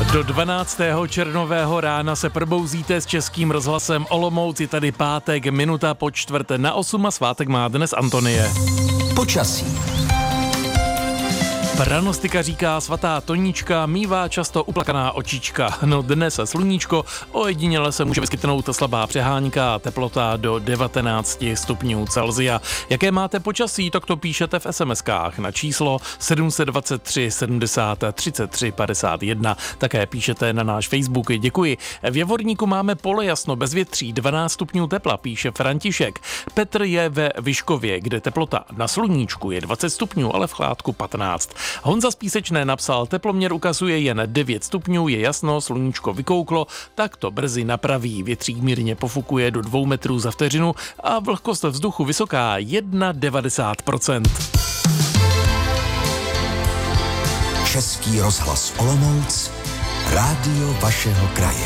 Do 12. červnového rána se probouzíte s Českým rozhlasem Olomouc. Je tady pátek, minuta po 7:45 a svátek má dnes Antonie. Počasí. Pranostika říká, svatá Toníčka mívá často uplakaná očička. No dnes sluníčko, ojediněle se může vyskytnout slabá přehánka a teplota do 19 stupňů Celsia. Jaké máte počasí, tak to píšete v SMS-kách na číslo 723 70 33 51. Také píšete na náš Facebook. Děkuji. V Javorníku máme polojasno, bezvětří, 12 stupňů tepla, píše František. Petr je ve Vyškově, kde teplota na sluníčku je 20 stupňů, ale v chládku 15. Honza z Písečné napsal, teploměr ukazuje jen 9 stupňů, je jasno, sluníčko vykouklo, tak to brzy napraví. Větřík mírně pofukuje do 2 metrů za vteřinu a vlhkost vzduchu vysoká 91%. Český rozhlas Olomouc, rádio vašeho kraje.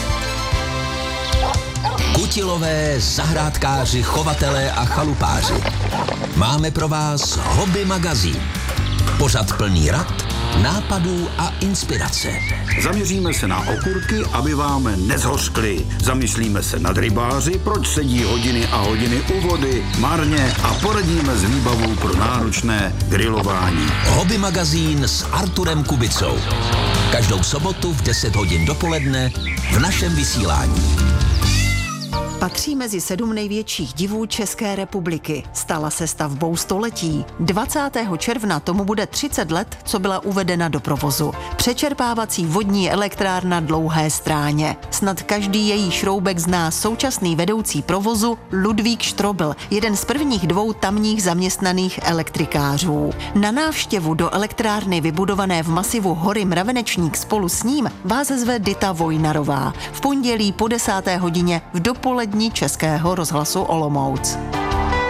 Kutilové, zahrádkáři, chovatelé a chalupáři. Máme pro vás Hobby magazín. Pořad plný rad, nápadů a inspirace. Zaměříme se na okurky, aby vám nezhořkly. Zamyslíme se nad rybáři, proč sedí hodiny a hodiny u vody marně a poradíme s výbavou pro náročné grilování. Hobby magazín s Arturem Kubicou. Každou sobotu v 10 hodin dopoledne v našem vysílání. Patří mezi 7 největších divů České republiky. Stala se stavbou století. 20. června tomu bude 30 let, co byla uvedena do provozu. Přečerpávací vodní elektrárna Dlouhé Stráně. Snad každý její šroubek zná současný vedoucí provozu Ludvík Štrobl, jeden z prvních 2 tamních zaměstnaných elektrikářů. Na návštěvu do elektrárny vybudované v masivu hory Mravenečník spolu s ním vás zve Dita Vojnarová. V pondělí po 10. hodině v dopolední Českého rozhlasu Olomouc.